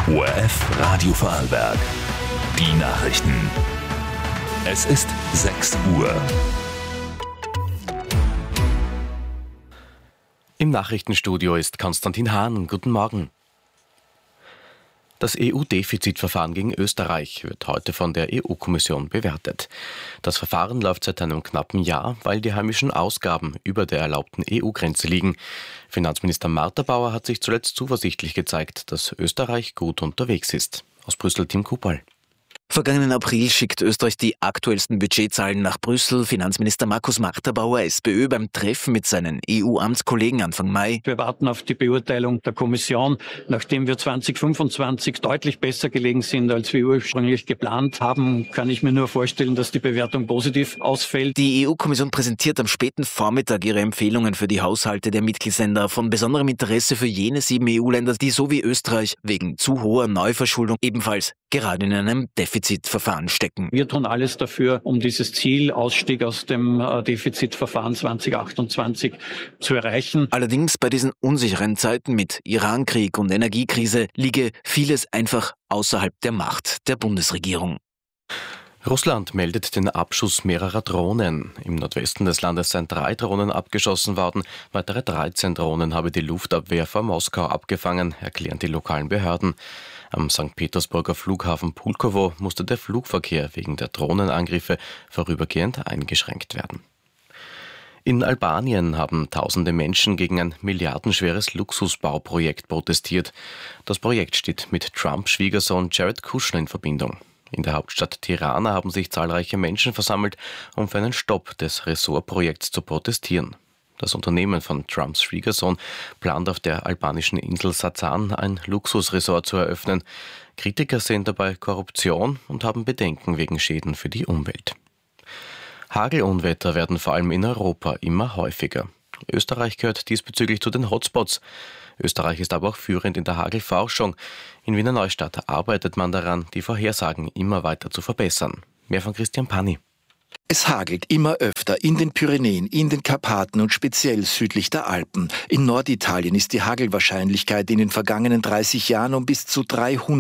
ORF Radio Vorarlberg. Die Nachrichten. Es ist 6 Uhr. Im Nachrichtenstudio ist Konstantin Hahn. Guten Morgen. Das EU-Defizitverfahren gegen Österreich wird heute von der EU-Kommission bewertet. Das Verfahren läuft seit einem knappen Jahr, weil die heimischen Ausgaben über der erlaubten EU-Grenze liegen. Finanzminister Martha-Bauer hat sich zuletzt zuversichtlich gezeigt, dass Österreich gut unterwegs ist. Aus Brüssel Tim Kupal. Vergangenen April schickt Österreich die aktuellsten Budgetzahlen nach Brüssel. Finanzminister Markus Martha-Bauer, SPÖ, beim Treffen mit seinen EU-Amtskollegen Anfang Mai. Wir warten auf die Beurteilung der Kommission, nachdem wir 2025 deutlich besser gelegen sind, als wir ursprünglich geplant haben. Kann ich mir nur vorstellen, dass die Bewertung positiv ausfällt. Die EU-Kommission präsentiert am späten Vormittag ihre Empfehlungen für die Haushalte der Mitgliedsländer. Von besonderem Interesse für jene 7 EU-Länder, die so wie Österreich wegen zu hoher Neuverschuldung ebenfalls gerade in einem Defizitverfahren stecken. Wir tun alles dafür, um dieses Ziel, Ausstieg aus dem Defizitverfahren 2028 zu erreichen. Allerdings bei diesen unsicheren Zeiten mit Irankrieg und Energiekrise liege vieles einfach außerhalb der Macht der Bundesregierung. Russland meldet den Abschuss mehrerer Drohnen. Im Nordwesten des Landes seien 3 Drohnen abgeschossen worden. Weitere 13 Drohnen habe die Luftabwehr vor Moskau abgefangen, erklären die lokalen Behörden. Am St. Petersburger Flughafen Pulkowo musste der Flugverkehr wegen der Drohnenangriffe vorübergehend eingeschränkt werden. In Albanien haben tausende Menschen gegen ein milliardenschweres Luxusbauprojekt protestiert. Das Projekt steht mit Trumps Schwiegersohn Jared Kushner in Verbindung. In der Hauptstadt Tirana haben sich zahlreiche Menschen versammelt, um für einen Stopp des Ressortprojekts zu protestieren. Das Unternehmen von Trumps Schwiegersohn plant auf der albanischen Insel Sazan ein Luxusresort zu eröffnen. Kritiker sehen dabei Korruption und haben Bedenken wegen Schäden für die Umwelt. Hagelunwetter werden vor allem in Europa immer häufiger. Österreich gehört diesbezüglich zu den Hotspots. Österreich ist aber auch führend in der Hagelforschung. In Wiener Neustadt arbeitet man daran, die Vorhersagen immer weiter zu verbessern. Mehr von Christian Panni. Es hagelt immer öfter in den Pyrenäen, in den Karpaten und speziell südlich der Alpen. In Norditalien ist die Hagelwahrscheinlichkeit in den vergangenen 30 Jahren um bis zu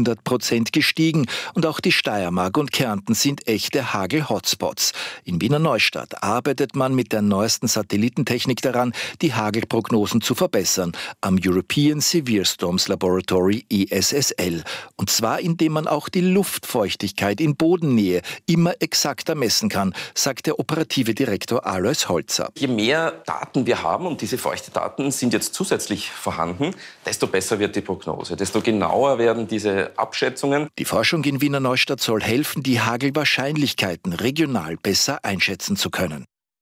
300% gestiegen. Und auch die Steiermark und Kärnten sind echte Hagel-Hotspots. In Wiener Neustadt arbeitet man mit der neuesten Satellitentechnik daran, die Hagelprognosen zu verbessern, am European Severe Storms Laboratory ESSL. Und zwar indem man auch die Luftfeuchtigkeit in Bodennähe immer exakter messen kann, sagt der operative Direktor Alois Holzer. Je mehr Daten wir haben, und diese feuchten Daten sind jetzt zusätzlich vorhanden, desto besser wird die Prognose, desto genauer werden diese Abschätzungen. Die Forschung in Wiener Neustadt soll helfen, die Hagelwahrscheinlichkeiten regional besser einschätzen zu können.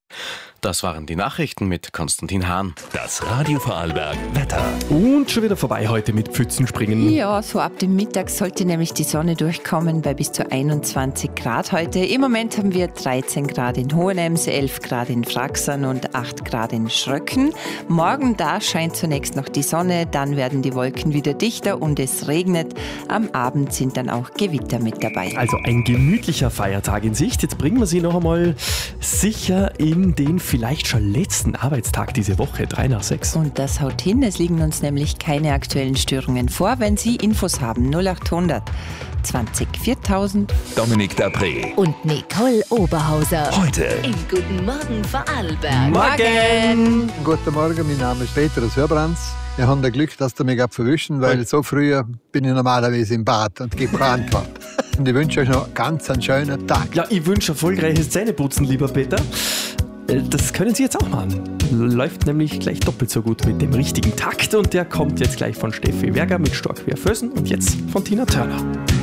Das waren die Nachrichten mit Konstantin Hahn. Das Radio Vorarlberg Wetter. Und schon wieder vorbei heute mit Pfützenspringen. Ja, so ab dem Mittag sollte nämlich die Sonne durchkommen bei bis zu 21 Grad heute. Im Moment haben wir 13 Grad in Hohenems, 11 Grad in Fraxern und 8 Grad in Schröcken. Morgen, da scheint zunächst noch die Sonne, dann werden die Wolken wieder dichter und es regnet. Am Abend sind dann auch Gewitter mit dabei. Also ein gemütlicher Feiertag in Sicht. Jetzt bringen wir Sie noch einmal sicher in den vielleicht schon letzten Arbeitstag diese Woche, 3 nach 6. Und das haut hin, es liegen uns nämlich keine aktuellen Störungen vor. Wenn Sie Infos haben, 0800 20 4000. Dominik Dapré. Und Nicole Oberhauser. Heute Im Guten Morgen Vorarlberg. Morgen! Guten Morgen, mein Name ist Peter aus Hörbrands. Wir haben das Glück, dass ihr mich verwischen, weil so früher bin ich normalerweise im Bad und gebe keine Antwort. Und ich wünsche euch noch ganz einen schönen Tag. Ja, ich wünsche erfolgreiches Zähneputzen, lieber Peter. Das können Sie jetzt auch machen. Läuft nämlich gleich doppelt so gut mit dem richtigen Takt und der kommt jetzt gleich von Steffi Werger mit Stork wie Fösen und jetzt von Tina Turner.